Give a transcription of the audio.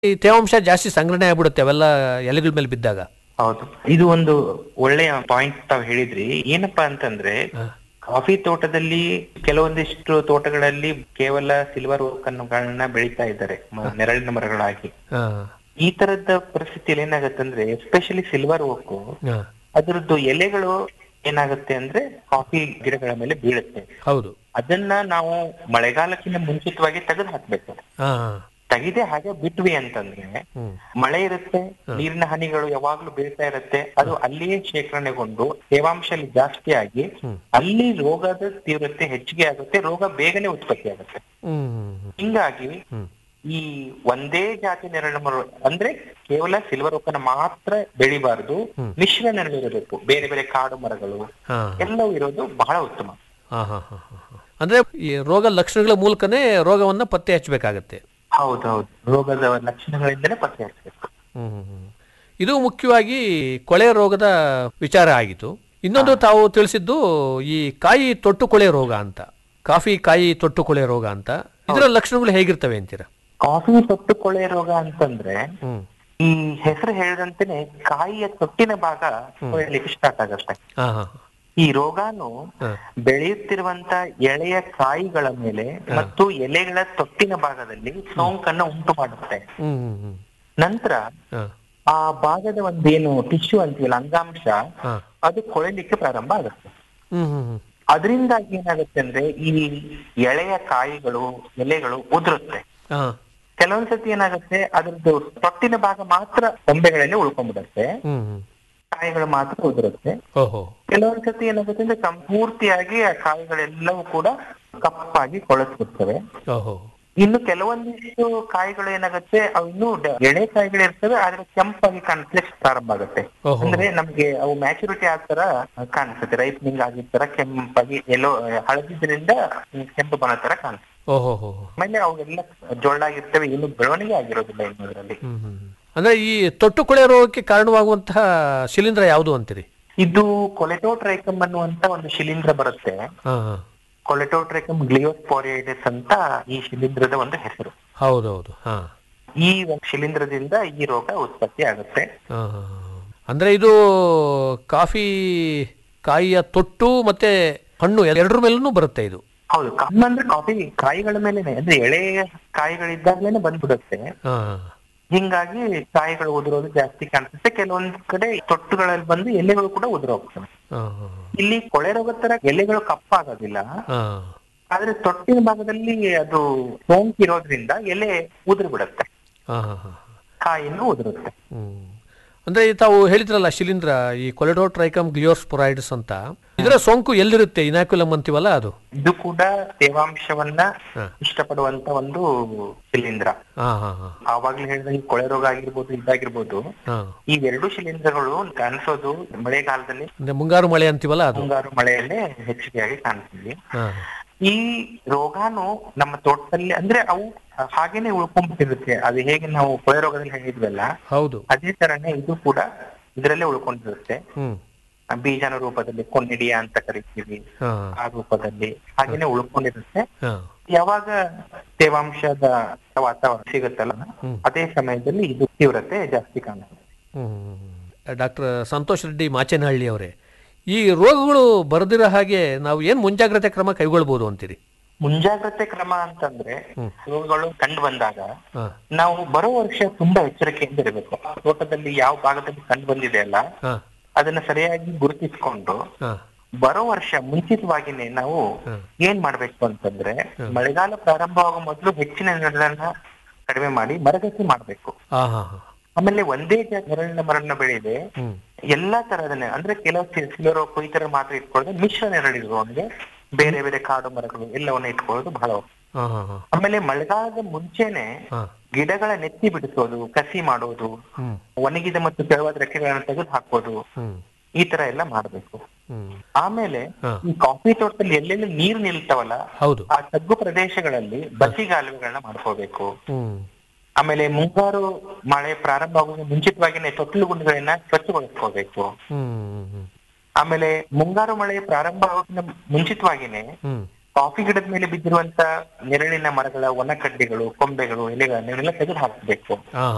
ಈ ತೇವಾಂಶ ಜಾಸ್ತಿ ಸಂಗ್ರಹಣೆ ಆಗ್ಬಿಡುತ್ತೆ ಅವೆಲ್ಲ ಎಲೆಗಳ ಮೇಲೆ ಬಿದ್ದಾಗ. ಹೌದು, ಇದು ಒಂದು ಒಳ್ಳೆಯ ಪಾಯಿಂಟ್ ತಾವು ಹೇಳಿದ್ರಿ. ಏನಪ್ಪಾ ಅಂತಂದ್ರೆ ಕಾಫಿ ತೋಟದಲ್ಲಿ ಕೆಲವೊಂದಿಷ್ಟು ತೋಟಗಳಲ್ಲಿ ಕೇವಲ ಸಿಲ್ವರ್ ಓಕ್ ಅನ್ನುಗಳನ್ನ ಬೆಳೀತಾ ಇದ್ದಾರೆ ನೆರಳಿನ ಮರಗಳಾಗಿ. ಹಾ, ಈ ತರದ ಪರಿಸ್ಥಿತಿಯಲ್ಲಿ ಏನಾಗತ್ತಂದ್ರೆ ಎಸ್ಪೆಷಲಿ ಸಿಲ್ವರ್ ಓಕ್ ಹಾ, ಅದರದ್ದು ಎಲೆಗಳು ಏನಾಗುತ್ತೆ ಅಂದ್ರೆ ಕಾಫಿ ಗಿಡಗಳ ಮೇಲೆ ಬೀಳುತ್ತೆ. ಹೌದು. ಅದನ್ನ ನಾವು ಮಳೆಗಾಲಕ್ಕಿಂತ ಮುಂಚಿತವಾಗಿ ತೆಗೆದು ಹಾಕ್ಬೇಕು. ಹಾ, ತೆಗೆದೇ ಹಾಗೆ ಬಿಟ್ವಿ ಅಂತಂದ್ರೆ ಹ್ಮ್, ಮಳೆ ಇರುತ್ತೆ, ನೀರಿನ ಹನಿಗಳು ಯಾವಾಗ್ಲೂ ಬೀಳ್ತಾ ಇರುತ್ತೆ, ಅದು ಅಲ್ಲಿಯೇ ಶೇಖರಣೆಗೊಂಡು ತೇವಾಂಶ ಅಲ್ಲಿ ಜಾಸ್ತಿ ಆಗಿ ಅಲ್ಲಿ ರೋಗದ ತೀವ್ರತೆ ಹೆಚ್ಚಿಗೆ ಆಗುತ್ತೆ, ರೋಗ ಬೇಗನೆ ಉತ್ಪತ್ತಿ ಆಗುತ್ತೆ. ಹ್ಮ್, ಹಿಂಗಾಗಿ ಈ ಒಂದೇ ಜಾತಿ ನೆರಳು ಮರ ಅಂದ್ರೆ ಕೇವಲ ಸಿಲ್ವರ್ ಓಕನ್ನ ಮಾತ್ರ ಬೆಳಿಬಾರದು, ಮಿಶ್ರ ನೆರಳು ಇರಬೇಕು. ಬೇರೆ ಬೇರೆ ಕಾಡು ಮರಗಳು ಹಾ, ಎಲ್ಲವೂ ಇರೋದು ಬಹಳ ಉತ್ತಮ. ಹಾ, ಹಾ, ಹಾ, ಹಾ. ಅಂದ್ರೆ ಈ ರೋಗ ಲಕ್ಷಣಗಳ ಮೂಲಕನೇ ರೋಗವನ್ನ ಪತ್ತೆ ಹಚ್ಚಬೇಕಾಗತ್ತೆ. ಹೌದೌದು, ರೋಗದ ಲಕ್ಷಣಗಳಿಂದಲೇ ಪತ್ತೆ ಹಚ್ಚಬೇಕು. ಇದು ಮುಖ್ಯವಾಗಿ ಕೊಳೆ ರೋಗದ ವಿಚಾರ ಆಗಿತ್ತು. ಇನ್ನೊಂದು ತಾವು ತಿಳಿಸಿದ್ದು ಈ ಕಾಯಿ ತೊಟ್ಟು ಕೊಳೆ ರೋಗ ಅಂತ, ಕಾಫಿ ಕಾಯಿ ತೊಟ್ಟು ಕೊಳೆ ರೋಗ ಅಂತ. ಇದರ ಲಕ್ಷಣಗಳು ಹೇಗಿರ್ತವೆ ಅಂತೀರಾ? ಕಾಫಿ ತೊಟ್ಟು ಕೊಳೆ ರೋಗ ಅಂತಂದ್ರೆ ಈ ಹೆಸರು ಹೇಳಿದಂತೆನೆ ಕಾಯಿಯ ತೊಟ್ಟಿನ ಭಾಗ ಕೊಳೆಯಲಿಕ್ಕೆ ಸ್ಟಾರ್ಟ್ ಆಗತ್ತೆ. ಹಾ, ಹಾ, ಈ ರೋಗಾನು ಬೆಳೆಯುತ್ತಿರುವಂತ ಎಳೆಯ ಕಾಯಿಗಳ ಮೇಲೆ ಮತ್ತು ಎಲೆಗಳ ತೊಟ್ಟಿನ ಭಾಗದಲ್ಲಿ ಸೋಂಕನ್ನ ಉಂಟು ಮಾಡುತ್ತೆ. ನಂತರ ಆ ಭಾಗದ ಒಂದೇನು ಟಿಶ್ಯೂ ಅಂತೀವಲ್ಲ, ಅಂಗಾಂಶ, ಅದು ಕೊಳೆಲಿಕ್ಕೆ ಪ್ರಾರಂಭ ಆಗುತ್ತೆ. ಅದರಿಂದಾಗಿ ಏನಾಗುತ್ತೆ ಅಂದ್ರೆ ಈ ಎಳೆಯ ಕಾಯಿಗಳು ಎಲೆಗಳು ಉದುರುತ್ತೆ. ಕೆಲವೊಂದ್ಸತಿ ಏನಾಗುತ್ತೆ ಅದ್ರದ್ದು ತೊಟ್ಟಿನ ಭಾಗ ಮಾತ್ರ ಕೊಂಬೆಗಳಲ್ಲಿ ಉಳ್ಕೊಂಡ್ಬಿಡುತ್ತೆ, ಕಾಯಿಗಳು ಮಾತ್ರ ಉದುರುತ್ತೆ. ಕೆಲವೊಂದ್ಸತಿ ಏನಾಗುತ್ತೆ ಅಂದ್ರೆ ಸಂಪೂರ್ತಿಯಾಗಿ ಆ ಕಾಯಿಗಳೆಲ್ಲವೂ ಕೂಡ ಕಪ್ಪಾಗಿ ಕೊಳೆಸ್ಬಿಡ್ತವೆ. ಇನ್ನು ಕೆಲವೊಂದಿಷ್ಟು ಕಾಯಿಗಳು ಏನಾಗುತ್ತೆ ಅವು ಇನ್ನೂ ಎಳೆ ಕಾಯಿಗಳು ಇರ್ತವೆ, ಆದ್ರೆ ಕೆಂಪಾಗಿ ಕಾಣಿಸ್ಲಿಕ್ಕೆ ಪ್ರಾರಂಭ ಆಗುತ್ತೆ. ಅಂದ್ರೆ ನಮ್ಗೆ ಅವು ಮ್ಯಾಚುರಿಟಿ ಆದ ತರ ಕಾಣಿಸುತ್ತೆ, ರೈಪನಿಂಗ್ ಆಗಿದ ತರ ಕೆಂಪಾಗಿ ಎಲ್ಲೋ ಹಳದಿದ್ರಿಂದ ಕೆಂಪು ಬಣ್ಣ ತರ ಕಾಣಿಸುತ್ತೆ. ಆಮೇಲೆ ಅವೆಲ್ಲ ಜೊಳ್ಳಾಗಿರ್ತವೆ, ಇನ್ನು ಬೆಳವಣಿಗೆ ಆಗಿರೋದಿಲ್ಲ ಇನ್ನೋದ್ರಲ್ಲಿ. ಅಂದ್ರೆ ಈ ತೊಟ್ಟು ಕೊಳೆ ರೋಗಕ್ಕೆ ಕಾರಣವಾಗುವಂತಹ ಶಿಲೀಂಧ್ರ ಯಾವುದು ಅಂತೀರಿ? ಇದು ಕೊಲೆಟೋಟ್ರೈಕಮ್ ಅನ್ನುವಂತ ಒಂದು ಶಿಲೀಂಧ್ರ ಬರುತ್ತೆ. ಕೊಲೆಟೋಟ್ರೈಕಮ್ ಗ್ಲಿಯೋಸ್ಪೋರಿಯೈಟಿಸ್ ಅಂತ ಈ ಶಿಲೀಂಧ್ರದ ಒಂದು ಹೆಸರು. ಹೌದೌದು. ಈ ಒಂದು ಶಿಲೀಂಧ್ರದಿಂದ ಈ ರೋಗ ಉತ್ಪತ್ತಿ ಆಗುತ್ತೆ. ಅಂದ್ರೆ ಇದು ಕಾಫಿ ಕಾಯಿಯ ತೊಟ್ಟು ಮತ್ತೆ ಹಣ್ಣು ಎರಡರ ಮೇಲೂ ಬರುತ್ತೆ ಇದು? ಹೌದು, ಕಣ್ಣು ಅಂದ್ರೆ ಕಾಫಿ ಕಾಯಿಗಳ ಮೇಲೆನೆ, ಅಂದ್ರೆ ಎಳೆ ಕಾಯಿಗಳಿದ್ದಾಗ್ಲೇನೆ ಬಂದ್ಬಿಡುತ್ತೆ. ಹಿಂಗಾಗಿ ಕಾಯಿಗಳು ಉದುರೋದು ಜಾಸ್ತಿ ಕಾಣಿಸುತ್ತೆ. ಕೆಲವೊಂದ್ ಕಡೆ ತೊಟ್ಟುಗಳಲ್ಲಿ ಬಂದು ಎಲೆಗಳು ಕೂಡ ಉದುರೋಗ್ತವೆ. ಇಲ್ಲಿ ಕೊಳೆ ರೋಗದ ತರ ಎಲೆಗಳು ಕಪ್ಪಾಗೋದಿಲ್ಲ, ಆದ್ರೆ ತೊಟ್ಟಿನ ಭಾಗದಲ್ಲಿ ಅದು ಸೋಂಕಿರೋದ್ರಿಂದ ಎಲೆ ಉದುರು ಬಿಡುತ್ತೆ, ಕಾಯಿನೂ ಉದುರುತ್ತೆ. ಅಂದ್ರೆ ತಾವು ಹೇಳಿದ್ರಲ್ಲ ಶಿಲೀಂಧ್ರ ಈ ಕೊಲೆಟೋಟ್ರೈಕಮ್ ಗ್ಲಿಯೋಸ್ಪೊರೈಡಿಸ್ ಅಂತ, ಇದರ ಸೋಂಕು ಎಲ್ಲಿರುತ್ತೆ? ಇನಾಕ್ಯುಲಮ್ ಅಂತೀವಲ್ಲ ಅದು? ಇದು ಕೂಡ ತೇವಾಂಶವನ್ನ ಇಷ್ಟಪಡುವಂತ ಒಂದು ಶಿಲೀಂಧ್ರ. ಆವಾಗ್ಲೇ ಹೇಳಿದಂಗೆ ಕೊಳೆ ರೋಗ ಆಗಿರ್ಬೋದು, ಇದಾಗಿರ್ಬೋದು. ಈ ಎರಡು ಶಿಲೀಂಧ್ರಗಳು ಕಾಣಿಸೋದು ಮಳೆಗಾಲದಲ್ಲಿ, ಮುಂಗಾರು ಮಳೆ ಅಂತೀವಲ್ಲ ಅದು, ಮುಂಗಾರು ಮಳೆಯಲ್ಲೇ ಹೆಚ್ಚಿಗೆಯಾಗಿ ಕಾಣಿಸ್ತೀವಿ. ಈ ರೋಗಾನು ನಮ್ಮ ತೋಟದಲ್ಲಿ ಅಂದ್ರೆ ಅವು ಹಾಗೇನೆ ಉಳ್ಕೊಂಡ್ಬಿಟ್ಟಿರುತ್ತೆ. ಅದು ಹೇಗೆ ನಾವು ಕೊಳೆ ರೋಗದಲ್ಲಿ ಹೇಳಿದ್ವಲ್ಲ, ಹೌದು, ಅದೇ ತರನೇ ಇದು ಕೂಡ ಇದರಲ್ಲೇ ಉಳ್ಕೊಂಡಿರುತ್ತೆ. ಬೀಜನ ರೂಪದಲ್ಲಿ ಕೊನ್ನಿಡಿಯಾ ಅಂತ ಕರಿತೀವಿ, ಆ ರೂಪದಲ್ಲಿ ಹಾಗೇನೆ ಉಳ್ಕೊಂಡಿರುತ್ತೆ. ಯಾವಾಗ ತೇವಾಂಶದ ವಾತಾವರಣ ಸಿಗುತ್ತಲ್ಲ, ಅದೇ ಸಮಯದಲ್ಲಿ ಇದು ತೀವ್ರತೆ ಜಾಸ್ತಿ ಕಾಣುತ್ತೆ. ಡಾಕ್ಟರ್ ಸಂತೋಷ್ ರೆಡ್ಡಿ ಮಾಚೇನಹಳ್ಳಿ ಅವರೇ, ಈ ರೋಗಗಳು ಬರದಿರೋ ಹಾಗೆ ನಾವು ಏನ್ ಮುಂಜಾಗ್ರತೆ ಕ್ರಮ ಕೈಗೊಳ್ಬಹುದು ಅಂತೀರಿ? ಮುಂಜಾಗ್ರತೆ ಕ್ರಮ ಅಂತಂದ್ರೆ ರೋಗಗಳು ಕಂಡು ಬಂದಾಗ ನಾವು ಬರೋ ವರ್ಷ ತುಂಬಾ ಎಚ್ಚರಿಕೆಯಿಂದ ಇರಬೇಕು. ತೋಟದಲ್ಲಿ ಯಾವ ಭಾಗದಲ್ಲಿ ಕಂಡು ಬಂದಿದೆ ಅಲ್ಲ, ಅದನ್ನ ಸರಿಯಾಗಿ ಗುರುತಿಸಿಕೊಂಡು ಬರೋ ವರ್ಷ ಮುಂಚಿತವಾಗಿನೇ ನಾವು ಏನ್ ಮಾಡ್ಬೇಕು ಅಂತಂದ್ರೆ, ಮಳೆಗಾಲ ಪ್ರಾರಂಭವಾಗೋ ಮೊದಲು ಹೆಚ್ಚಿನ ನೆರಳನ್ನ ಕಡಿಮೆ ಮಾಡಿ ಮರಗಸಿ ಮಾಡ್ಬೇಕು. ಆಮೇಲೆ ಒಂದೇ ನೆರಳಿನ ಮರನ್ನ ಬೆಳೆಯದೆ ಎಲ್ಲಾ ತರಹದ ಅಂದ್ರೆ ಕೆಲವು ಸಿಲರೋ ಕೊಯ್ತರ ಮಾತ್ರ ಇಟ್ಕೊಳ್ಳೋದು, ಮಿಶ್ರ ನೆರಳಿರುವಂಗೆ ಬೇರೆ ಬೇರೆ ಕಾಡು ಮರಗಳು ಎಲ್ಲವನ್ನ ಇಟ್ಕೊಳ್ಳೋದು ಬಹಳ. ಆಮೇಲೆ ಮಳೆಗಾಲದ ಮುಂಚೆನೆ ಗಿಡಗಳ ನೆತ್ತಿ ಬಿಡಿಸೋದು, ಕಸಿ ಮಾಡೋದು, ಒಣಗಿದ ಮತ್ತು ತೆಳುವಾದ ರೆಕ್ಕೆಗಳನ್ನ ತೆಗೆದು ಹಾಕೋದು, ಈ ತರ ಎಲ್ಲ ಮಾಡ್ಬೇಕು. ಆಮೇಲೆ ಈ ಕಾಫಿ ತೋಟದಲ್ಲಿ ಎಲ್ಲೆಲ್ಲಿ ನೀರು ನಿಲ್ತಾವಲ್ಲ, ಆ ತಗ್ಗು ಪ್ರದೇಶಗಳಲ್ಲಿ ಬಸಿಗಾಲುವೆಗಳನ್ನ ಮಾಡ್ಕೋಬೇಕು. ಆಮೇಲೆ ಮುಂಗಾರು ಮಳೆ ಪ್ರಾರಂಭ ಆಗುವ ಮುಂಚಿತವಾಗಿನೇ ತೊಟ್ಟಿಲು ಗುಂಡಿಗಳನ್ನ ಸ್ವಚ್ಛಗೊಳಿಸ್ಕೋಬೇಕು. ಆಮೇಲೆ ಮುಂಗಾರು ಮಳೆ ಪ್ರಾರಂಭ ಆಗೋಕ್ಕಿಂತ ಮುಂಚಿತವಾಗಿನೇ ಕಾಫಿ ಗಿಡದ ಮೇಲೆ ಬಿದ್ದಿರುವಂತ ನೆರಳಿನ ಮರಗಳ ಒಣ ಕಡ್ಡಿಗಳು, ಕೊಂಬೆಗಳು, ಎಲೆಗಳನ್ನೆಲ್ಲ ತೆಗೆದು ಹಾಕಬೇಕು.